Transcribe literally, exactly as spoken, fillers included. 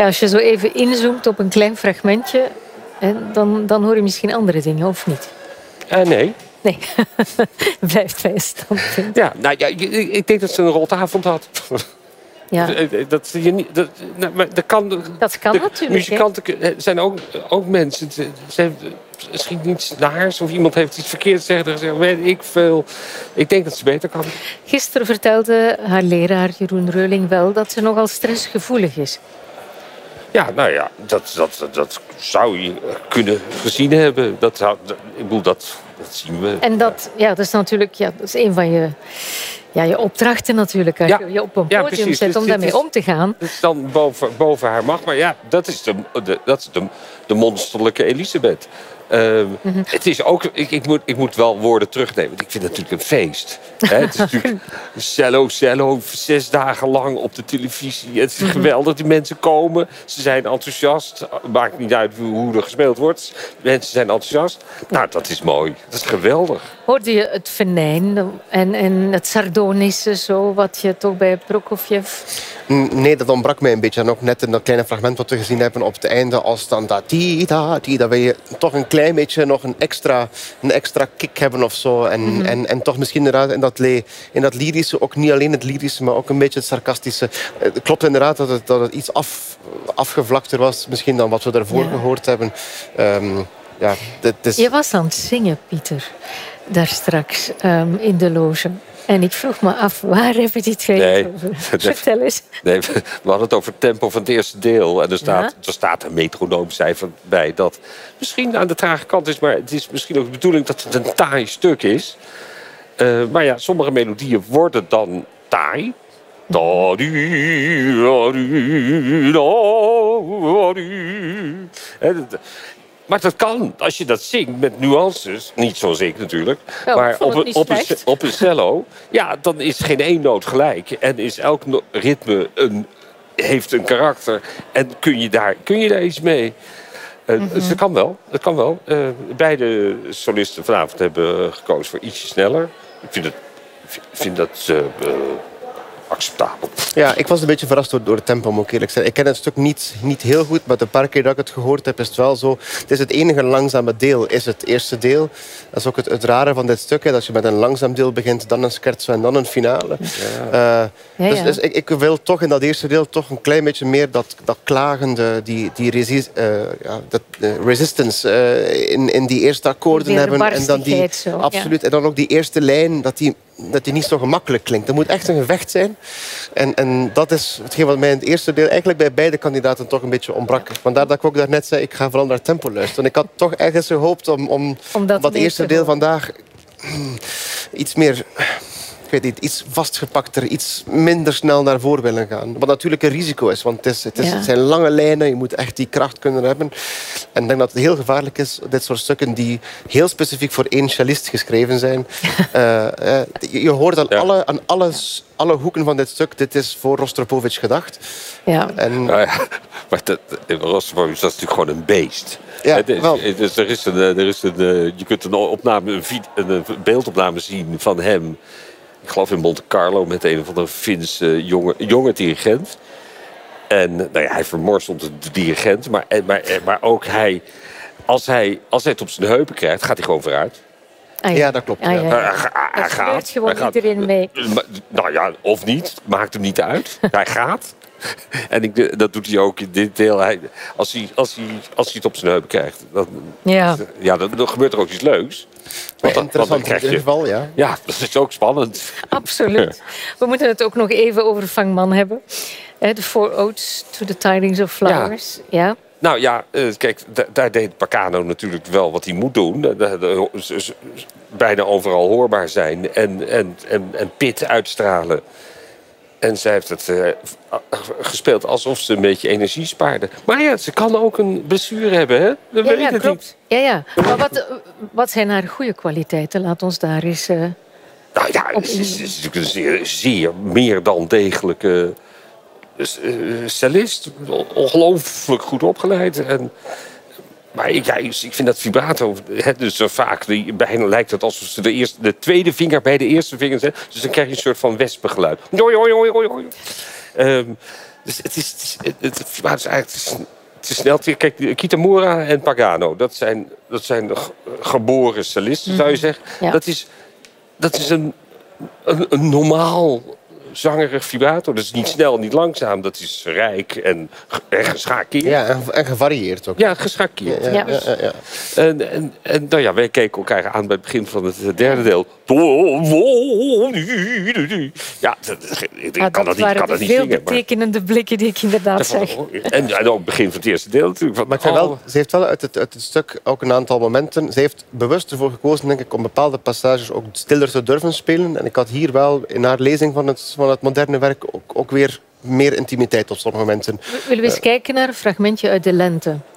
Ja, als je zo even inzoomt op een klein fragmentje, dan, dan hoor je misschien andere dingen, of niet? Uh, nee. Nee, blijft bij standpunt. Ja, nou ja, ik denk dat ze een rotavond had. Ja. Dat, je niet, dat, nou, maar dat kan, dat kan de, natuurlijk. Muzikanten he? zijn ook, ook mensen. Ze, ze misschien niets naars of iemand heeft iets verkeerds gezegd. Weet ik veel. Ik denk dat ze beter kan. Gisteren vertelde haar leraar Jeroen Reuling wel dat ze nogal stressgevoelig is. Ja, nou ja, dat, dat, dat zou je kunnen gezien hebben. Dat, zou, dat, ik bedoel, dat, dat zien we. En dat, ja, dat is natuurlijk ja, dat is een van je, ja, je opdrachten natuurlijk. Als ja, je je op een podium ja, precies. zet om dus, daarmee is, om te gaan. Dat is dan boven, boven haar macht. Maar ja, dat is de, de, dat is de, de monsterlijke Elisabeth. Uh, mm-hmm. Het is ook, ik, ik, moet, ik moet wel woorden terugnemen. Ik vind het natuurlijk een feest. Hè? Het is natuurlijk cello, cello, zes dagen lang op de televisie. Het is mm-hmm. geweldig, die mensen komen. Ze zijn enthousiast. Maakt niet uit hoe er gespeeld wordt. Mensen zijn enthousiast. Nou, dat is mooi. Dat is geweldig. Hoorde je het venijn en, en het sardonische zo, wat je toch bij Prokofjev... Nee, dat ontbrak mij een beetje. En ook net in dat kleine fragment wat we gezien hebben op het einde, als dan dat die, da, die, dat wil je toch een klein beetje nog een extra, een extra kick hebben of zo. En, mm-hmm. en, en toch misschien inderdaad in dat, le, in dat lyrische, ook niet alleen het lyrische, maar ook een beetje het sarcastische. Het klopt inderdaad dat het, dat het iets af, afgevlakter was, misschien dan wat we daarvoor ja. gehoord hebben. Um, ja, dit is... Je was aan het zingen, Pieter, daar straks um, in de loge. En ik vroeg me af, waar heb je dit nee, over? Vertel eens. Nee, we hadden het over het tempo van het eerste deel. En er staat, ja? er staat een metronoomcijfer bij dat misschien aan de trage kant is. Maar het is misschien ook de bedoeling dat het een taai stuk is. Uh, maar ja, sommige melodieën worden dan taai. Maar dat kan, als je dat zingt met nuances. Niet zoals ik natuurlijk. Oh, maar op een, op, een, slecht. op een cello. Ja, dan is geen één noot gelijk. En is elk no- ritme een, heeft een karakter. En kun je daar, kun je daar iets mee. Uh, mm-hmm. Dus dat kan wel. Dat kan wel. Uh, beide solisten vanavond hebben gekozen voor ietsje sneller. Ik vind, het, vind dat... Uh, uh, acceptabel. Ja, ik was een beetje verrast door, door het tempo, moet ik eerlijk zijn. Ik ken het stuk niet, niet heel goed, maar de paar keer dat ik het gehoord heb, is het wel zo. Het is het enige langzame deel, is het eerste deel. Dat is ook het, het rare van dit stuk, hè, dat je met een langzaam deel begint, dan een scherzo en dan een finale. Ja. Uh, ja, dus, ja. dus ik, ik wil toch in dat eerste deel toch een klein beetje meer dat, dat klagende, die, die resi- uh, ja, dat, uh, resistance uh, in, in die eerste akkoorden die hebben. En dan die, zo, absoluut. Ja. En dan ook die eerste lijn, dat die... dat die niet zo gemakkelijk klinkt. Er moet echt een gevecht zijn. En, en dat is hetgeen wat mij in het eerste deel eigenlijk bij beide kandidaten toch een beetje ontbrak. Vandaar dat ik ook daarnet zei, ik ga vooral naar tempo luisteren. Ik had toch ergens gehoopt om, om, om dat eerste deel vandaag hmm, iets meer... Ik weet niet, iets vastgepakter, iets minder snel naar voren willen gaan. Wat natuurlijk een risico is, want het, is, het, is, ja. het zijn lange lijnen. Je moet echt die kracht kunnen hebben. En ik denk dat het heel gevaarlijk is, dit soort stukken die heel specifiek voor één cellist geschreven zijn. uh, uh, je, je hoort aan, ja. alle, aan alles, alle hoeken van dit stuk, dit is voor Rostropovich gedacht. Ja. En... Nou ja, maar dat, Rostropovich, dat is natuurlijk gewoon een beest. Ja, het is, wel. Dus er is een, er is een, je kunt een, opname, een, een beeldopname zien van hem. Ik geloof in Monte Carlo met een of andere Finse jonge, jonge dirigent. En nou ja, hij vermorselt de dirigent. Maar, maar, maar ook hij als, hij, als hij het op zijn heupen krijgt, gaat hij gewoon vooruit. Ah, ja. ja, dat klopt. Ah, ja. Ja. Hij, hij, hij dat gaat. gewoon hij gaat, iedereen mee. Nou ja, of niet. Maakt hem niet uit. Hij gaat. En ik, dat doet hij ook in dit deel. Hij, als, hij, als, hij, als hij het op zijn heupen krijgt, dan, ja. Ja, dan, dan gebeurt er ook iets leuks. Want dan, want dan krijg je, in ieder geval, ja. Ja, dat is ook spannend. Absoluut. We moeten het ook nog even over Vangman hebben. De Four Odes to the Tidings of Flowers. Ja. ja. Nou ja, kijk, daar deed Pacano natuurlijk wel wat hij moet doen. Bijna overal hoorbaar zijn en, en, en, en pit uitstralen. En zij heeft het uh, gespeeld alsof ze een beetje energie spaarde. Maar ja, ze kan ook een blessure hebben, hè? We ja, ja, het klopt. niet. Ja, ja. Maar wat, wat zijn haar goede kwaliteiten? Laat ons daar eens... Uh, nou ja, het is, is natuurlijk een zeer, zeer meer dan degelijke uh, cellist. Ongelooflijk goed opgeleid. En, maar ja, ik vind dat vibrato, hè, dus zo vaak, die, bijna lijkt het alsof ze de, eerste, de tweede vinger bij de eerste vinger zetten. Dus dan krijg je een soort van wespengeluid. Joi, joi, joi, joi. Um, dus het is, het is, het, het vibrato is eigenlijk... Het is, het is snel. Kijk, Kitamura en Pagano, dat zijn, dat zijn geboren cellisten, zou je zeggen. Ja. Dat is, dat is een, een, een normaal zangerig vibrato. Dat is niet snel, niet langzaam. Dat is rijk en, en geschakeerd. Ja, en, en gevarieerd ook. Ja, geschakeerd. Ja, ja, ja, ja, ja. En, en, en nou ja, wij keken elkaar aan bij het begin van het derde deel. Ja, dat, ik ja, kan dat, dat niet, kan dat niet zingen. Veel betekenende maar... blikken die ik inderdaad zeg. En, en ook het begin van het eerste deel natuurlijk. Van, maar ik vind wel, ze heeft wel uit het, uit het stuk ook een aantal momenten... Ze heeft bewust ervoor gekozen, denk ik, om bepaalde passages ook stiller te durven spelen. En ik had hier wel in haar lezing van het, van het moderne werk ook, ook weer meer intimiteit op sommige momenten. Willen we eens uh, kijken naar een fragmentje uit De Lente?